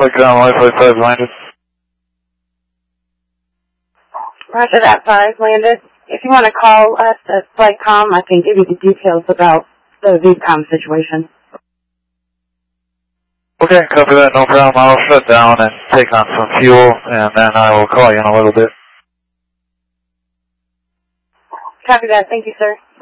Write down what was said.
Flight Com, Wi-Fi 5 landed. Roger that, 5 landed. If you want to call us at Flight Com, I can give you the details about the VCOM situation. Okay, copy that, no problem. I'll shut down and take on some fuel, and then I will call you in a little bit. Copy that. Thank you, sir.